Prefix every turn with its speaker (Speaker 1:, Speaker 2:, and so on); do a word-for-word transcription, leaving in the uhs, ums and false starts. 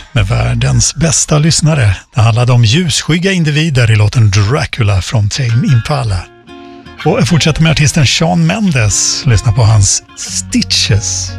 Speaker 1: med världens bästa lyssnare. Det handlade om ljusskygga individer i låten Dracula från Tame Impala. Och jag fortsätter med artisten Shawn Mendes. Lyssna på hans Stitches.